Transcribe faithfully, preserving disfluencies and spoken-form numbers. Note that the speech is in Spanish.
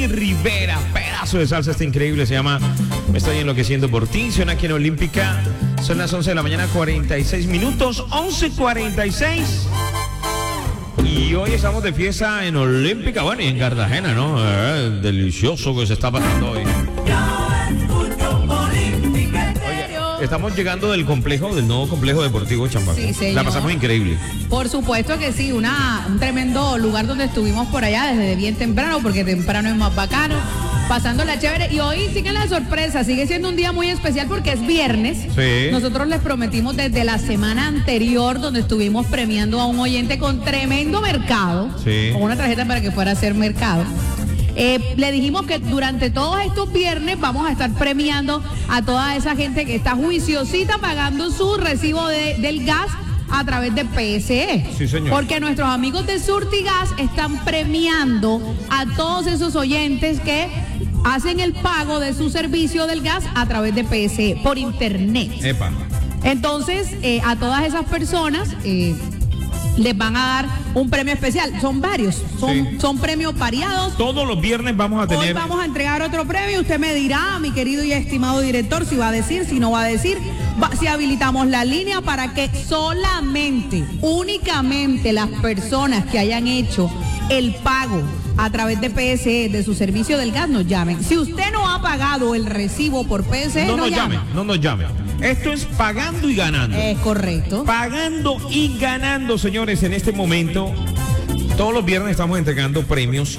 Jenny Rivera, pedazo de salsa, está increíble, se llama Me estoy enloqueciendo por ti, suena aquí en Olímpica. Son las once de la mañana, cuarenta y seis minutos, once cuarenta y seis. Y hoy estamos de fiesta en Olímpica, bueno, y en Cartagena, ¿no? Eh, delicioso que se está pasando hoy. Estamos llegando del complejo, del nuevo complejo deportivo de Chambaco. Sí, señor. La pasamos increíble. Por supuesto que sí, una, un tremendo lugar donde estuvimos por allá desde bien temprano, porque temprano es más bacano, pasándola chévere. Y hoy sigue la sorpresa, sigue siendo un día muy especial porque es viernes. Sí. Nosotros les prometimos desde la semana anterior, donde estuvimos premiando a un oyente con tremendo mercado, sí, con una tarjeta para que fuera a hacer mercado. Eh, le dijimos que durante todos estos viernes vamos a estar premiando a toda esa gente que está juiciosita pagando su recibo de, del gas a través de P S E. Sí, señor. Porque nuestros amigos de Surtigas están premiando a todos esos oyentes que hacen el pago de su servicio del gas a través de P S E por internet. Epa. Entonces, eh, a todas esas personas eh, les van a dar un premio especial. Son varios, son, Sí. son premios variados. Todos los viernes vamos a tener... Hoy vamos a entregar otro premio. Usted me dirá, mi querido y estimado director, si va a decir, si no va a decir, va, si habilitamos la línea para que solamente, únicamente las personas que hayan hecho el pago a través de P S E de su servicio del gas nos llamen. Si usted no ha pagado el recibo por P S E, No no, nos llame. llame, no nos llame. Esto es pagando y ganando. Es correcto. Pagando y ganando, señores, en este momento. Todos los viernes estamos entregando premios